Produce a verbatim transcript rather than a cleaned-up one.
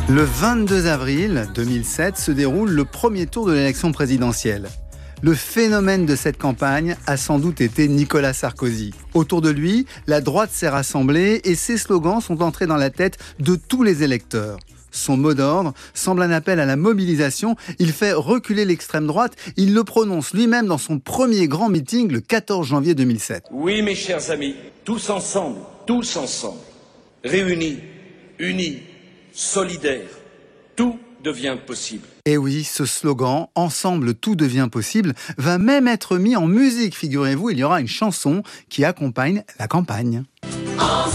Le vingt-deux avril deux mille sept se déroule le premier tour de l'élection présidentielle. Le phénomène de cette campagne a sans doute été Nicolas Sarkozy. Autour de lui, la droite s'est rassemblée et ses slogans sont entrés dans la tête de tous les électeurs. Son mot d'ordre semble un appel à la mobilisation. Il fait reculer l'extrême droite. Il le prononce lui-même dans son premier grand meeting le quatorze janvier deux mille sept. Oui, mes chers amis, tous ensemble, tous ensemble, réunis, unis, solidaires, tout devient possible. Et oui, ce slogan « Ensemble, tout devient possible » va même être mis en musique, figurez-vous. Il y aura une chanson qui accompagne la campagne.